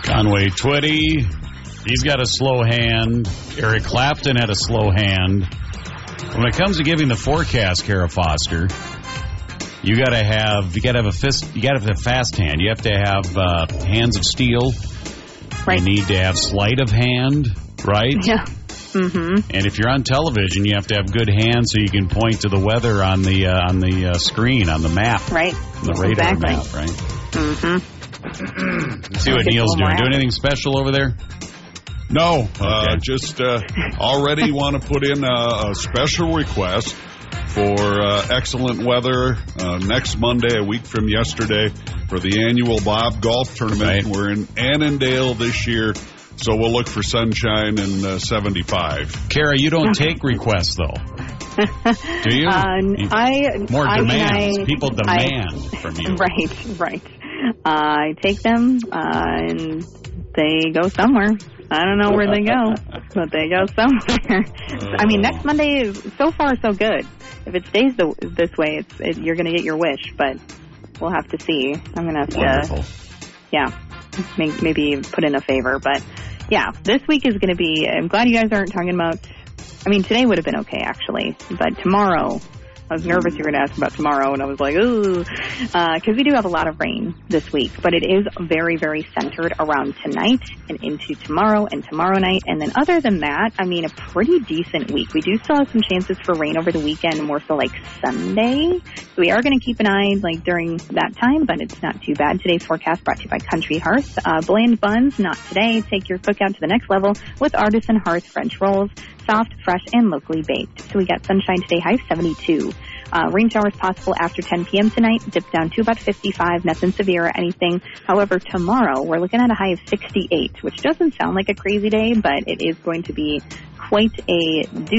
Conway Twitty, he's got a slow hand. Eric Clapton had a slow hand. When it comes to giving the forecast, Kara Foster, you got to have a fast hand. You have to have hands of steel. Right. You need to have sleight of hand, right? Yeah. Mm-hmm. And if you're on television, you have to have good hands so you can point to the weather on the screen, on the map. Right. The radar map, right? Mm-hmm. See what Neil's doing. Do anything special over there? No, just already want to put in a special request for excellent weather next Monday, a week from yesterday, for the annual Bob Golf Tournament. Right. We're in Annandale this year, so we'll look for sunshine and 75. Kara, you don't take requests, though. Do you? People demand from you. Right. I take them, and they go somewhere. I don't know where they go, but they go somewhere. I mean, next Monday is so far so good. If it stays this way, you're going to get your wish, but we'll have to see. I'm going to have to, maybe put in a favor. But, yeah, this week is going to be, I'm glad you guys aren't talking about, I mean, today would have been okay, actually, but tomorrow, I was nervous you were going to ask about tomorrow, and I was like, ooh, because we do have a lot of rain this week, but it is very, very centered around tonight and into tomorrow and tomorrow night, and then other than that, I mean, a pretty decent week. We do still have some chances for rain over the weekend, more so like Sunday, so we are going to keep an eye like during that time, but it's not too bad. Today's forecast brought to you by Country Hearth. Bland buns, not today. Take your cookout to the next level with Artisan Hearth French rolls. Soft, fresh, and locally baked. So we got sunshine today, high 72. Rain showers possible after 10 p.m. tonight. Dip down to about 55. Nothing severe or anything. However, tomorrow we're looking at a high of 68, which doesn't sound like a crazy day, but it is going to be quite a